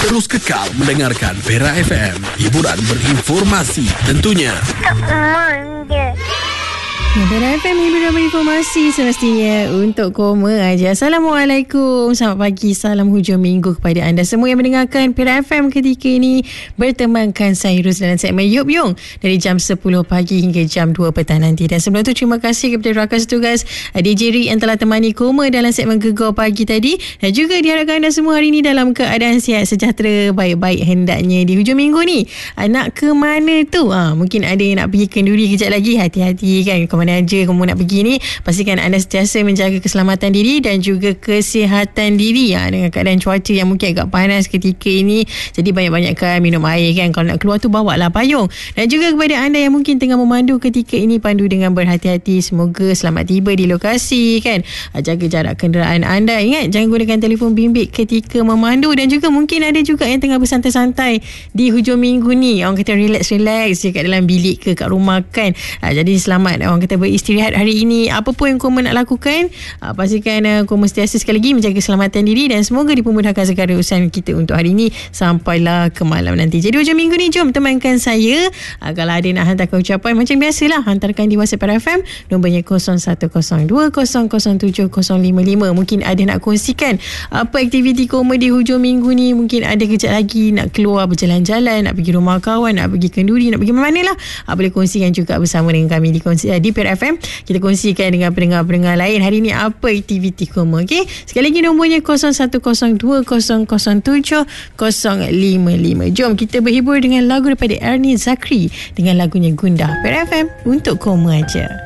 Terus kekal mendengarkan Perak FM. Hiburan berinformasi tentunya. Perak FM hiburan berinformasi semestinya untuk koma aja. Assalamualaikum, selamat pagi, salam hujung minggu kepada anda semua yang mendengarkan Perak FM ketika ini. Bertemankan saya Rus dalam segmen Yup Yung dari jam 10 pagi hingga jam 2 petang nanti. Dan sebelum tu terima kasih kepada rakan setugas DJ Rick yang telah temani koma dalam segmen Gegar Pagi tadi. Dan juga diharapkan anda semua hari ini dalam keadaan sihat sejahtera, baik-baik hendaknya di hujung minggu ni. Nak ke mana tu? Mungkin ada yang nak pergi kenduri kejap lagi. Hati-hati kan, ke mana aja kamu nak pergi ni, pastikan anda sentiasa menjaga keselamatan diri dan juga kesihatan diri dengan keadaan cuaca yang mungkin agak panas ketika ini. Jadi banyak-banyakkan minum air kan. Kalau nak keluar tu bawalah payung. Dan juga kepada anda yang mungkin tengah memandu ketika ini, pandu dengan berhati-hati. Semoga selamat tiba di lokasi kan. Jaga jarak kenderaan anda. Ingat, jangan gunakan telefon bimbit ketika memandu. Dan juga mungkin ada juga yang tengah bersantai-santai di hujung minggu ni. Orang kata relax-relax je kat dalam bilik ke kat rumah kan. Jadi selamat orang kata beristirahat hari ini. Apa pun yang koma nak lakukan, pastikan koma sentiasa sekali lagi menjaga keselamatan diri dan semoga dipermudahkan segala urusan kita untuk hari ini sampailah ke malam nanti. Jadi hujung minggu ni jom temankan saya. Kalau ada nak hantarkan ucapan macam biasalah, hantarkan di WhatsApp FM nombornya 0102007055. Mungkin ada nak kongsikan apa aktiviti koma di hujung minggu ni. Mungkin ada kejap lagi nak keluar berjalan-jalan, nak pergi rumah kawan, nak pergi kenduri, nak pergi mana lah. Boleh kongsikan juga bersama dengan kami di Perak FM. Kita kongsikan dengan pendengar-pendengar lain hari ni apa aktiviti koma. Okey, sekali lagi nombornya 0102007055. Jom kita berhibur dengan lagu daripada Ernie Zakri dengan lagunya Gundah. Perak FM untuk koma aja.